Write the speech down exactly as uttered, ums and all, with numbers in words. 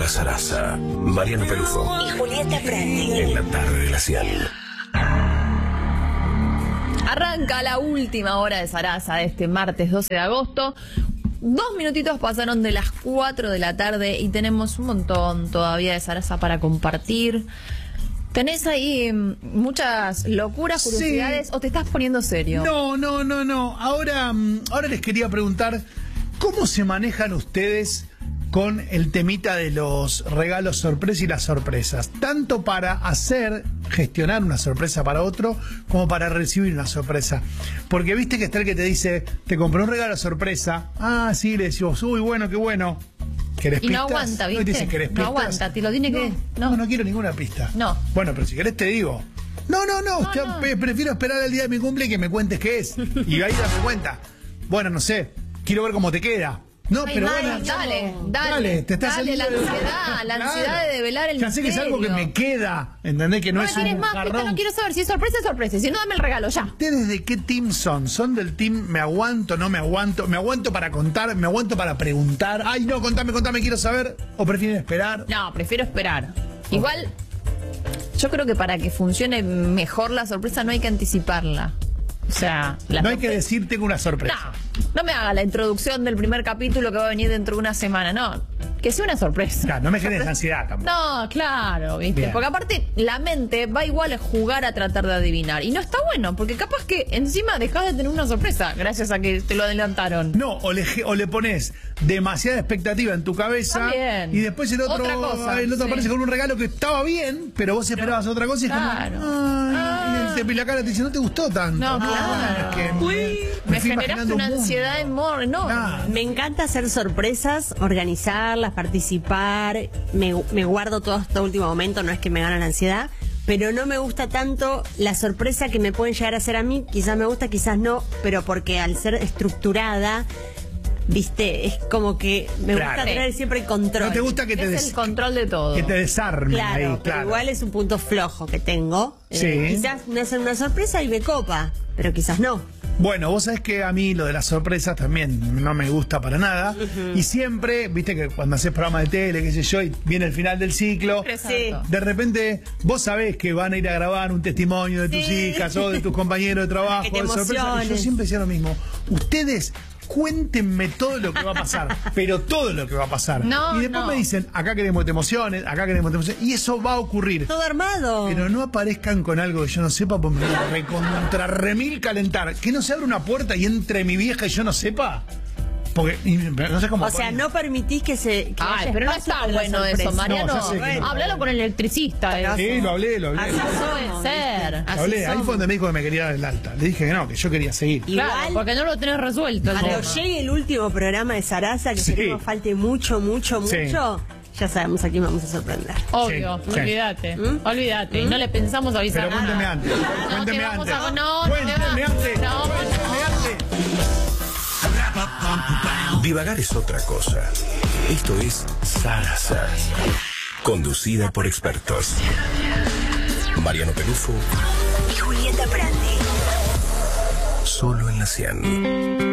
La Zaraza, Mariano Pelufo y Julieta Prandi. En la tarde de la cien. Arranca la última hora de Zaraza de este martes doce de agosto. Dos minutitos pasaron de las cuatro de la tarde y tenemos un montón todavía de Zaraza para compartir. ¿Tenés ahí muchas locuras, curiosidades, sí, o te estás poniendo serio? No, no, no, no. Ahora, ahora les quería preguntar, ¿cómo se manejan ustedes con el temita de los regalos sorpresa y las sorpresas? Tanto para hacer, gestionar una sorpresa para otro, como para recibir una sorpresa. Porque viste que está el que te dice, te compré un regalo sorpresa. Ah, sí, le decimos, uy, bueno, qué bueno. ¿Querés y pistas? no aguanta, ¿viste? No, dice, ¿querés no pistas? aguanta, te lo tiene no, que... No. no, no quiero ninguna pista. No. Bueno, pero si querés te digo. No, no, no, no, usted, no. prefiero esperar el día de mi cumple y que me cuentes qué es. Y ahí dame cuenta. Bueno, no sé, quiero ver cómo te queda. No, Ay, pero dale, bueno, dale, no, dale, dale, te estás dale, la saliendo de- ansiedad, la ansiedad Claro. de develar el Ya sé que es algo que misterio. me queda, ¿entendés? Que no, No es me tires un más, pista, jarrón. no quiero saber si es sorpresa, es sorpresa. Si no, dame el regalo, ya. ¿Ustedes de qué team son? ¿Son del team me aguanto, no me aguanto? ¿Me aguanto para contar? ¿Me aguanto para preguntar? Ay, no, contame, contame, quiero saber. ¿O prefieren esperar? No, prefiero esperar. Igual, yo creo que para que funcione mejor la sorpresa no hay que anticiparla. O sea, la No hay que sorpre- decir tengo una sorpresa. No, no me haga la introducción del primer capítulo que va a venir dentro de una semana. No, que sea una sorpresa. Claro, no me generes ansiedad tampoco. No, claro, ¿viste? Bien. Porque aparte la mente va igual a jugar a tratar de adivinar. Y no está bueno, porque capaz que encima dejás de tener una sorpresa gracias a que te lo adelantaron. No, o le, o le pones demasiada expectativa en tu cabeza. También. Y después el otro, Otra cosa, el otro sí. aparece con un regalo que estaba bien, pero vos esperabas otra cosa y es Claro. como, ay, Ah. y el- la cara te dice, no te gustó tanto. No, Ah, claro. es que Uy, me, me fui generaste imaginando una un mundo. ansiedad enorme. No, Claro. Me encanta hacer sorpresas, organizarlas, participar. Me, me guardo todo hasta último momento, no es que me gane la ansiedad. Pero no me gusta tanto la sorpresa que me pueden llegar a hacer a mí. Quizás me gusta, quizás no. Pero porque al ser estructurada, viste, es como que me Claro. gusta tener siempre el control. No te gusta que te, es des- el control de todo. que te desarmen Claro, ahí, pero claro. igual es un punto flojo que tengo. Sí. Eh, quizás me hacen una sorpresa y me copa, pero quizás no. Bueno, vos sabés que a mí lo de las sorpresas también no me gusta para nada. Uh-huh. Y siempre, viste que cuando haces programa de tele, qué sé yo, y viene el final del ciclo, Sí. de repente vos sabés que van a ir a grabar un testimonio de tus Sí. hijas o de tus compañeros de trabajo, Que te de sorpresa. Y yo emociones. siempre decía lo mismo. Ustedes cuéntenme todo lo que va a pasar, pero todo lo que va a pasar. No, y después no. me dicen, acá queremos que te emociones, acá queremos que te emociones, y eso va a ocurrir. Todo armado. Pero no aparezcan con algo que yo no sepa, porque me voy a recontra remil calentar. Que no se abra una puerta y entre mi vieja y yo no sepa. Porque y, no sé cómo. O sea, no permitís que se. Que Ay, haya pero no espacio está para la bueno sorpresa. eso, Mariano. No, ya sé que no. Háblalo con el electricista. eh. Sí, lo hablé, lo hablé. Así Lo somos, Puede ser. ¿viste? Así hablé. Ahí somos. fue donde me dijo que me quería dar el alta. Le dije que no, que yo quería seguir. Igual, Claro, porque no lo tenés resuelto. el cuando tema. llegue el último programa de Zaraza, que Sí. esperemos falte mucho, mucho, Sí. mucho, ya sabemos a quién vamos a sorprender. Obvio, Sí, sí. olvídate, ¿Mm? olvídate. No le pensamos avisar Pero cuénteme nada. antes. No, Cuénteme te vamos antes. a... No, no te Cuénteme va- antes. No, Cuénteme antes. Divagar es otra cosa. Esto es Zaraza, conducida por expertos. Mariano Pelufo, Y Julieta Prandi. solo en la cien.